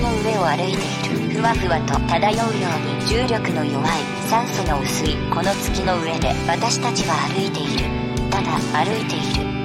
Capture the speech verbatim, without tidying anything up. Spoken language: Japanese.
の上を歩いている。ふわふわと漂うように重力の弱い、酸素の薄いこの月の上で私たちは歩いている。ただ歩いている。